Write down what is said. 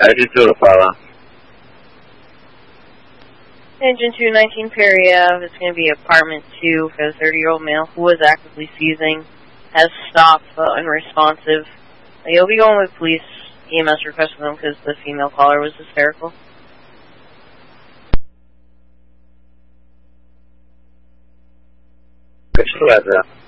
Engine 2 to follow. Engine 219 Perry Ave. It's going to be apartment 2 for the 30-year-old male who was actively seizing, has stopped but unresponsive. You'll be going with police. EMS requested them because the female caller was hysterical. Good,